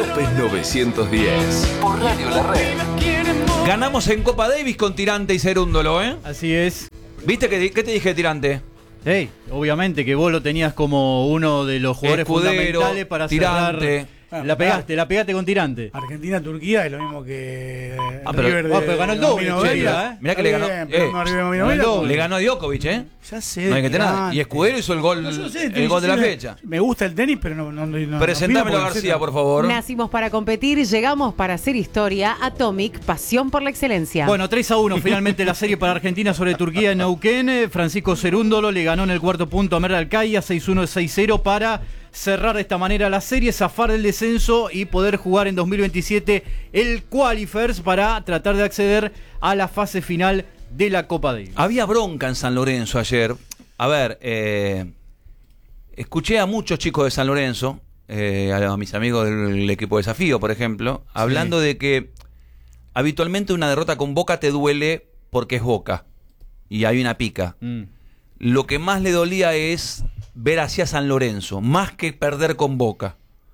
López 910 por Radio La Red. Ganamos en Copa Davis con Tirante y Cerúndolo, ¿eh? Así es. ¿Viste qué te dije, Tirante? Hey, obviamente que vos lo tenías como uno de los jugadores Escudero, fundamentales para Tirante. cerrar. La pegaste con Tirante. Argentina-Turquía es lo mismo que pero- River de pero ganó el doble, 2090. Mirá que le ganó. Le ganó a Djokovic, ¿eh? Ya sé. No hay que tener nada. Tirante. Y Escudero hizo el gol, No, yo sé, el gol de la sí, fecha. Me gusta el tenis, pero no Presentámelo a opino García, por favor. Nacimos para competir, llegamos para hacer historia. Atomic, pasión por la excelencia. Bueno, 3-1 finalmente la serie para Argentina sobre Turquía en Neuquén. Francisco Cerúndolo le ganó en el cuarto punto a Mer Alcaya, 6-1, 6-0 para cerrar de esta manera la serie, zafar del descenso y poder jugar en 2027 el Qualifiers para tratar de acceder a la fase final de la Copa Davis. Había bronca en San Lorenzo ayer. A ver, escuché a muchos chicos de San Lorenzo, a mis amigos del equipo de Desafío, por ejemplo, hablando de que habitualmente una derrota con Boca te duele porque es Boca y hay una pica. Lo que más le dolía es ver hacia San Lorenzo, más que perder con Boca.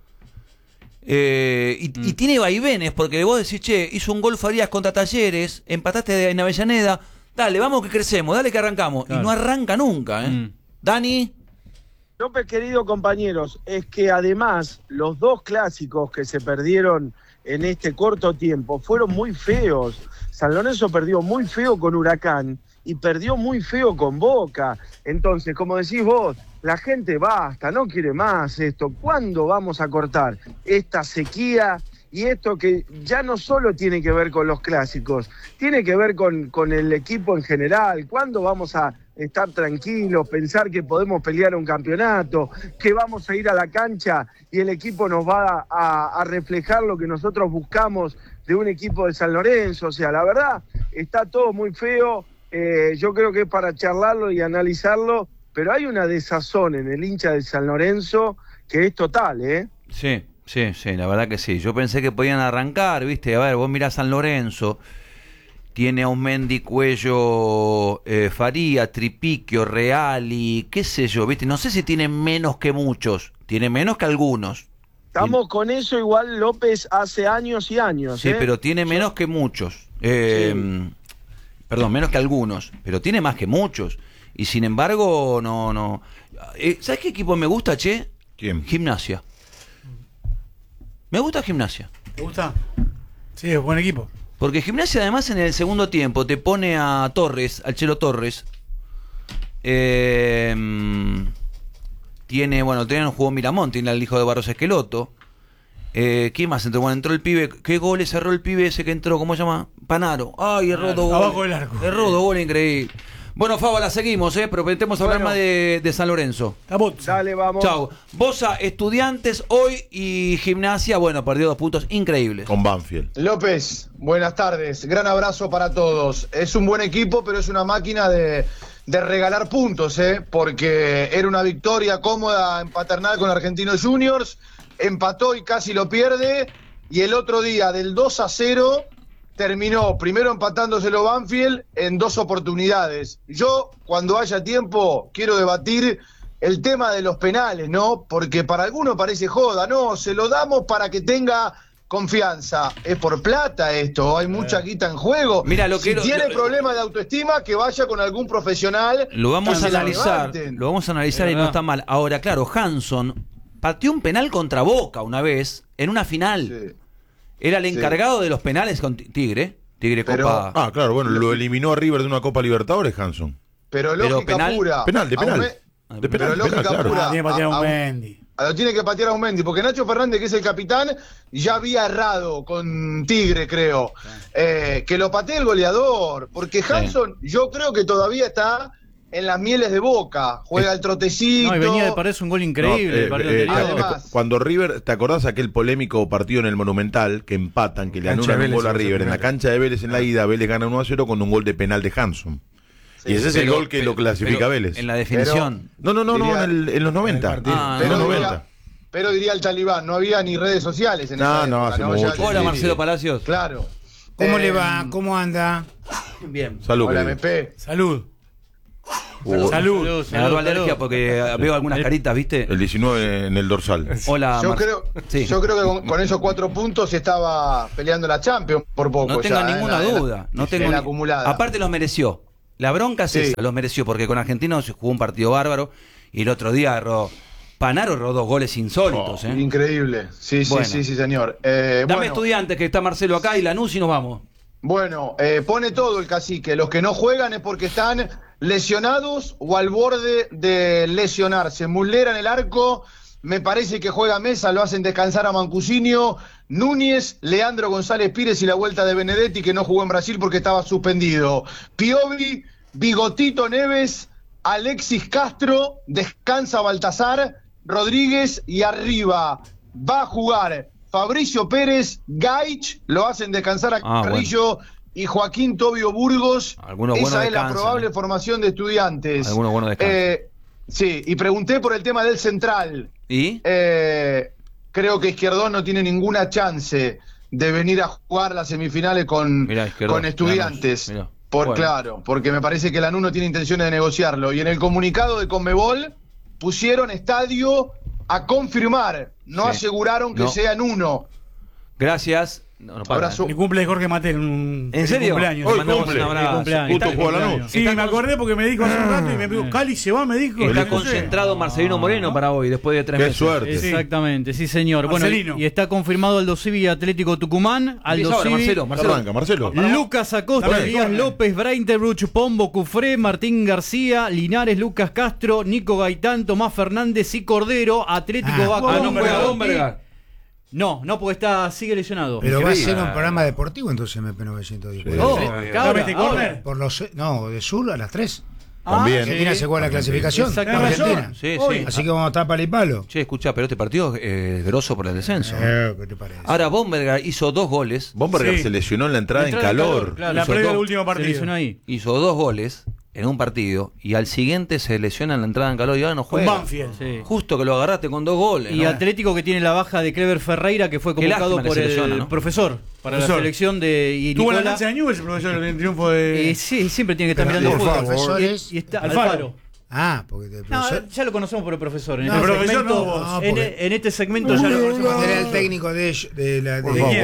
Y tiene vaivenes, porque vos decís, che, hizo un gol Farías contra Talleres, empataste en Avellaneda, dale, vamos que crecemos, dale que arrancamos. Claro. Y no arranca nunca, ¿eh? Dani. López, querido compañeros, es que además los dos clásicos que se perdieron en este corto tiempo fueron muy feos. San Lorenzo perdió muy feo con Huracán y perdió muy feo con Boca. Entonces, como decís vos, la gente basta, no quiere más esto. ¿Cuándo vamos a cortar esta sequía y esto que ya no solo tiene que ver con los clásicos, tiene que ver con el equipo en general? ¿Cuándo vamos a estar tranquilos, pensar que podemos pelear un campeonato, que vamos a ir a la cancha y el equipo nos va a reflejar lo que nosotros buscamos de un equipo de San Lorenzo? O sea, la verdad, está todo muy feo. Yo creo que es para charlarlo y analizarlo, pero hay una desazón en el hincha de San Lorenzo que es total, ¿eh? Sí, la verdad que sí. Yo pensé que podían arrancar, ¿viste? A ver, vos mirás San Lorenzo, tiene a Osmendi, Cuello, Faría, Tripiquio, Reali, qué sé yo, ¿viste? No sé si tiene menos que muchos, tiene menos que algunos. Estamos con eso igual, López, hace años y años. Sí, pero tiene menos que muchos. Perdón, menos que algunos, pero tiene más que muchos. Y sin embargo, no. ¿Sabes qué equipo me gusta, che? ¿Quién? Gimnasia. Me gusta Gimnasia. ¿Te gusta? Sí, es buen equipo. Porque Gimnasia además en el segundo tiempo te pone a Torres, al Chelo Torres. Tiene, no jugó Miramón, tiene al hijo de Barros Esqueloto. ¿Quién más entró? Bueno, entró el pibe. ¿Qué goles cerró el pibe ese que entró? ¿Cómo se llama? Panaro. Ay, erró dos goles. Abajo del arco. Erró dos goles, increíble. Bueno, Faba, la seguimos, pero pretendemos hablar más de San Lorenzo. Dale, vamos. Chau. Bosa, Estudiantes hoy y Gimnasia, bueno, perdió 2 puntos increíbles. Con Banfield. López, buenas tardes. Gran abrazo para todos. Es un buen equipo, pero es una máquina de regalar puntos, porque era una victoria cómoda en Paternal con Argentinos Juniors, empató y casi lo pierde, y el otro día del 2-0 terminó primero empatándoselo Banfield en 2 oportunidades. Yo, cuando haya tiempo, quiero debatir el tema de los penales, ¿no? Porque para algunos parece joda, no, se lo damos para que tenga confianza. Es por plata esto, hay mucha guita en juego. Mira, si tiene problemas de autoestima, que vaya con algún profesional. Lo vamos a analizar, levanten. y no está mal. Ahora, claro, Hanson pateó un penal contra Boca una vez, en una final. Sí. Era el encargado de los penales con Tigre Pero- Copa. Ah, claro, bueno, lo eliminó a River de una Copa Libertadores, Hanson. Pero lógica penal- pura. Penal, de penal. De Pero penal, lógica claro. pura. Tiene que patear a un Mendy. Lo tiene que patear a un Mendy, porque Nacho Fernández, que es el capitán, ya había errado con Tigre, creo. Que lo patee el goleador, porque Hanson, yo creo que todavía está en las mieles de Boca, juega el trotecito. No, y venía de perderse un gol increíble el partido anterior. Además. Cuando River, ¿te acordás aquel polémico partido en el Monumental que empatan, que le Cancha anulan de un gol a Vélez, River? En la cancha de Vélez en la ida, Vélez gana 1-0 con un gol de penal de Hanson. Y ese es el gol que lo clasifica a Vélez. En la definición. No, en los 90. Ah, En los Pero 90. pero diría el talibán, no había ni redes sociales en No, esa no, época, hace mucho. Hola, Sí, Marcelo sí. Palacios. Claro. ¿Cómo le va? ¿Cómo anda? Bien. Salud. Hola, querido. MP. Salud. Salud. Me agarró alergia porque veo algunas caritas, ¿viste? El 19 en el dorsal. Hola, Yo creo que con esos 4 puntos estaba peleando la Champions por poco. No tengo ya, ninguna duda. No tengo la acumulada. Aparte los mereció. La bronca es esa, los mereció, porque con Argentinos jugó un partido bárbaro y el otro día Panaro erró 2 goles insólitos. Increíble. Sí, Bueno. sí, señor. Dame Estudiantes, que está Marcelo acá, y Lanús, y nos vamos. Bueno, pone todo el cacique. Los que no juegan es porque están lesionados o al borde de lesionarse. Muslera en el arco, me parece que juega Mesa, lo hacen descansar a Mancusinio. Núñez, Leandro González Pires y la vuelta de Benedetti, que no jugó en Brasil porque estaba suspendido. Piovi, Bigotito Neves, Alexis Castro, descansa Baltasar, Rodríguez y arriba va a jugar Fabricio Pérez, Gaich, lo hacen descansar a Carrillo y Joaquín Tobio Burgos. Esa es la probable formación de Estudiantes. Algunos buenos descansan. Sí, y pregunté por el tema del central. ¿Y? Creo que Izquierdos no tiene ninguna chance de venir a jugar las semifinales con Estudiantes. Claro, porque me parece que Lanús no tiene intenciones de negociarlo. Y en el comunicado de Conmebol pusieron estadio a confirmar, no aseguraron que sea en 1. Gracias. Abrazo. Mi cumple de Jorge Matel. ¿En serio? Cumpleaños. Hoy mandamos cumple. un abrazo. Justo jugó a Lanús. Sí, me acordé porque me dijo hace un rato y me dijo, Cali se va, me dijo. Está concentrado Marcelino Moreno para hoy, después de 3 Qué meses. suerte. Exactamente, sí señor. Marcelino. Bueno, y está confirmado Aldo Civi y Atlético Tucumán. Aldo Civi, Arranca, Marcelo. Lucas Acosta, Elías López, Brainterbruch, Pombo, Cufré, Martín García, Linares, Lucas Castro, Nico Gaitán, Tomás Fernández y Cordero. Atlético va con no juega Bomberga. No, porque sigue lesionado. Pero va a ser un programa deportivo entonces MP910. Ahora. Por de sur a las 3. También. Argentina se juega la clasificación. Exactamente. Argentina. Sí. Así que vamos a estar palo y palo. Che, escuchá, pero este partido es grosso por el descenso. ¿Qué te parece? Ahora Bomberga hizo 2 goles. Bomberger se lesionó en la entrada en calor. Claro, La previa del último se partido. lesionó ahí. Hizo 2 goles en un partido y al siguiente se lesiona en la entrada en calor y ahora no Con juega. Banfield. Sí. Justo que lo agarraste con 2 goles. Y ¿no? Atlético que tiene la baja de Clever Ferreira, que fue Qué convocado lástima que por se el lesiona, ¿no? profesor para Profesor. la selección de y Tuvo la Nicola. lanza de Newell's, el profesor, el triunfo de. Sí, siempre tiene que estar Pero mirando por fútbol. favor. Profesores. Y está Alfaro. Alfaro. Porque el No, profesor ya lo conocemos por el profesor. En No, este el profesor segmento, no, vos. en este segmento ya lo conocemos. era el técnico de la Por favor,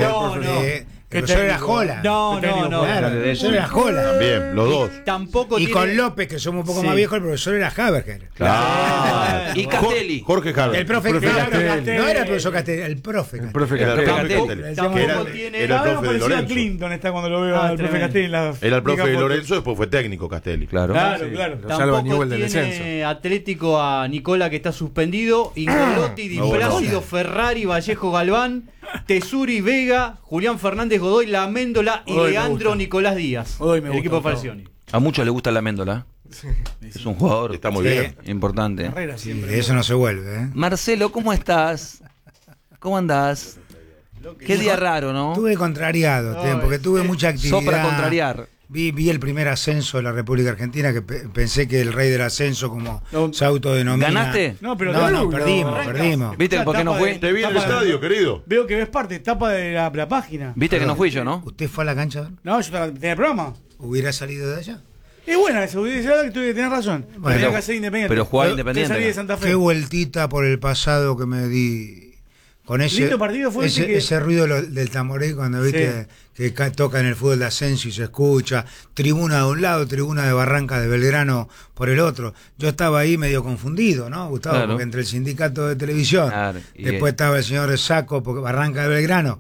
el profesor era Jola. No. Claro, el profesor era Jola. También, los dos. Tampoco Y tiene... con López, que somos un poco más viejos, el profesor era Haberger. Claro. Y Castelli. Jorge Javier. El profe Castelli. no era el profesor Castelli, el profe Castelli. Era el profe Castelli. Castelli. Tampoco Que tiene... era el Algo profe de parecido a Lorenzo. Clinton está cuando lo veo al profe tremendo. Castelli en la. Era el profe de foto. Lorenzo, después fue técnico Castelli. Claro. Claro. Tampoco tiene Atlético a Nicola, que está suspendido, Ingolotti, Di Plácido, Ferrari, Vallejo Galván, Tesuri, Vega, Julián Fernández Godoy, Laméndola y Godoy me Leandro gusta. Nicolás Díaz. Godoy me el gusta, equipo de por favor. Falcioni. A muchos les gusta la Méndola. Es un jugador Está muy bien. importante. Carrera Sí, siempre. de eso no se vuelve, Marcelo, ¿cómo estás? ¿Cómo andás? Qué día raro, ¿no? Estuve contrariado, porque tuve mucha actividad. Sos para contrariar. Vi el primer ascenso de la República Argentina, que pensé que el rey del ascenso, como se autodenomina. ¿Ganaste? No, pero No, perdimos. ¿Viste por qué no fui? Te vi en el estadio, querido. Veo que ves parte, tapa de la página. ¿Viste que no fui yo, no? ¿Usted fue a la cancha? No, yo tenía el programa. ¿Hubiera salido de allá? Es buena esa, tenés razón. Bueno, Tenía que ser independiente. pero jugaba Yo Independiente. salí de Santa Fe. Qué vueltita por el pasado que me di. Con ese, Lindo partido fue ese que- ese ruido del tamboré cuando viste que toca en el fútbol de ascenso y se escucha, tribuna de un lado, tribuna de Barranca de Belgrano por el otro. Yo estaba ahí medio confundido, ¿no, Gustavo? Claro. Porque entre el sindicato de televisión, Claro, y después estaba el señor Saco, porque Barranca de Belgrano.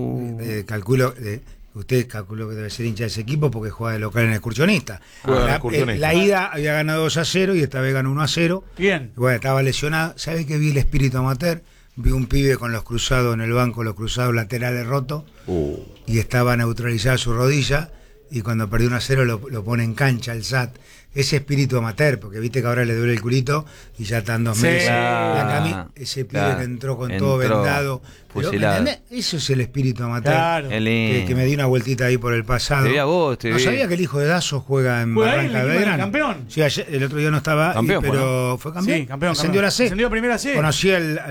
Uh. Usted calculó que debe ser hincha de ese equipo porque juega de local en el excursionista. Juega en el excursionista. La ida había ganado 2-0 y esta vez ganó 1-0. Bien. Bueno, estaba lesionado. ¿Sabe que vi el espíritu amateur? Vi un pibe con los cruzados en el banco, los cruzados laterales rotos, y estaba neutralizada su rodilla, y cuando perdió 1-0 lo pone en cancha el SAT. Ese espíritu amateur, porque viste que ahora le duele el culito y ya están 2 meses. Claro, ese pibe claro. que entró con todo vendado. Pero, ¿me fusilado. entendés? Eso es el espíritu amateur. Claro. Qué lindo. Que me di una vueltita ahí por el pasado. Te vi a vos, te no vi. sabía que el hijo de Dazo juega en Juega ahí en Barranca el de equipo del Belgrano. campeón. Sí, el otro día no estaba, Campeón, pero fue campeón. Sí, campeón. Ascendió a la C. Ascendió a primera C. Conocí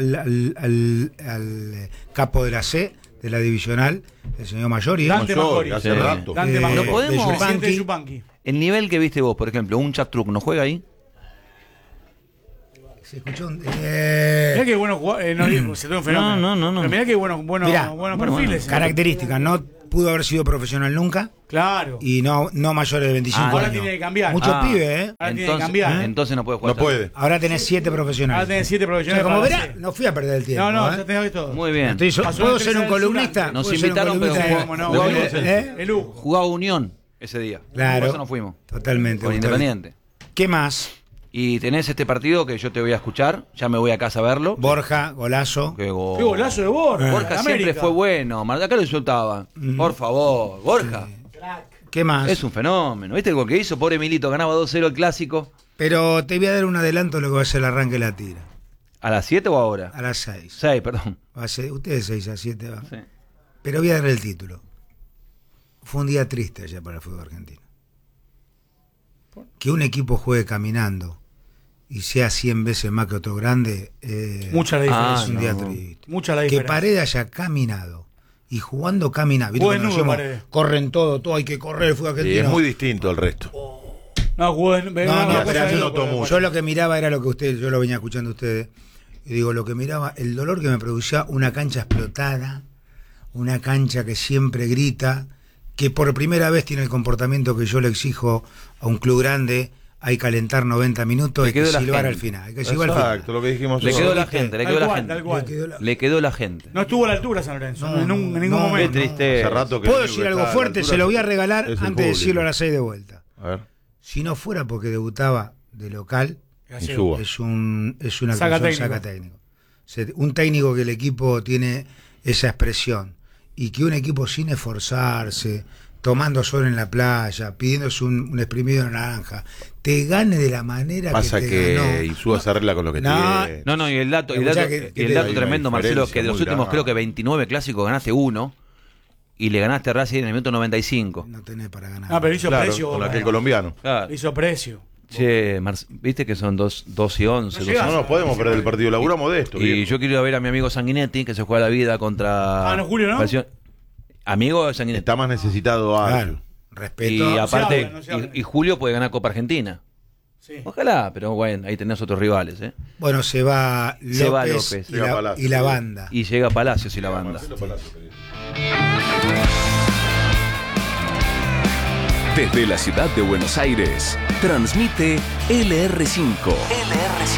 al capo de la C, de la divisional, el señor Mayori. Dante Mayori, Majori. hace rato. Dante Eh, Majori. ¿No podemos? Presidente de Yupanqui. Yupanqui. El nivel que viste vos, por ejemplo, un Chatruc, ¿no juega ahí? Se escuchó un... Mirá qué bueno jugar. No digo, se tuvo un fenómeno. No. Pero mirá qué buenos perfiles. Características, no pudo haber sido profesional nunca Claro. y no mayores de 25 Ahora años. tiene que cambiar. Muchos pibes, ¿eh? Ahora tiene que cambiar. Entonces no puede jugar. No puede. Ahora tenés 7 profesionales. Ahora tenés 7 O sea, profesionales. como para verás, hacer. no fui a perder el tiempo. No, ¿eh? ya tenés todo. Muy bien. Pasó ¿Puedo el ser un tercer columnista? Nos ¿Puedo ser un invitaron, pero columnista? Cómo no, jugaba, El U. jugaba Unión ese día. Claro. Por eso no fuimos. Totalmente. Con Independiente. ¿Qué más? Y tenés este partido que yo te voy a escuchar. Ya me voy a casa a verlo. Borja, golazo. Qué gol. Qué golazo de Borja. Borja siempre América. fue bueno. Acá lo insultaban. Por favor, Borja. ¿Qué más? Es un fenómeno. ¿Viste el gol que hizo? Pobre Milito, ganaba 2-0 el clásico. Pero te voy a dar un adelanto de lo que va a ser el arranque de la tira. ¿A las 7 o ahora? A las 6. 6, perdón. Va a ser, ustedes 6 a 7 va. Sí. Pero voy a dar el título. Fue un día triste allá para el fútbol argentino. Que un equipo juegue caminando y sea 100 veces más que otro grande, Mucha la diferencia. es un día triste. Mucha la Que diferencia. Paredes haya caminado y jugando caminado. ¿Viste Buen cuando nudo, decimos, Paredes. corren todo, hay que correr el fútbol Y argentino? es muy distinto al resto. No, jugó en- No, una no, cosa pero de se loco. notó mucho. yo lo que miraba era lo que ustedes, yo lo venía escuchando a ustedes, y digo, lo que miraba, el dolor que me producía una cancha explotada, una cancha que siempre grita, que por primera vez tiene el comportamiento que yo le exijo a un club grande, hay que calentar 90 minutos, Le hay que quedó la silbar gente. al final, hay que silbar al final. Exacto, lo que dijimos Le hoy. quedó la gente, le quedó la Tal gente. cual. Le quedó la- Le quedó la gente. No estuvo a la altura San Lorenzo. No, en ningún no, momento. Qué triste. Hace rato que ¿Puedo el único decir que algo está a la fuerte? altura Se lo voy a es regalar el antes de público. decirlo a las 6 de vuelta. A ver. Si no fuera porque debutaba de local, Insúa. es una Saca actuación técnico. saca técnico. Un técnico que el equipo tiene esa expresión y que un equipo sin esforzarse, tomando sol en la playa, pidiéndose un exprimido de naranja, te gane de la manera Pasa que te que ganó. Insúa se arregla con lo que No, tiene. No, y el dato, Escuchá que el te- dato hay una tremendo, Marcelo, diferencia que de los muy últimos grande. creo que 29 clásicos ganaste uno y le ganaste a Racing en el minuto 95. No tenés para ganar. Ah, pero hizo Claro, precio. con Borja. aquel colombiano. Claro. Hizo precio. Che, viste que son 2 y 11. No 2 y llegás. No, no podemos perder el partido. Laburamos de esto. Y viejo. yo quiero ir a ver a mi amigo Sanguinetti, que se juega la vida contra... Ah, no, Julio, ¿no? Amigo de Sanguinetti. Está más necesitado a Claro. Respeto. Y aparte, habla, no se habla. y Julio puede ganar Copa Argentina. Sí. Ojalá, pero bueno, ahí tenés otros rivales, ¿eh? Bueno, se va López, Se va López. y, y la banda. Y llega Palacios y la banda. Desde la ciudad de Buenos Aires, transmite LR5.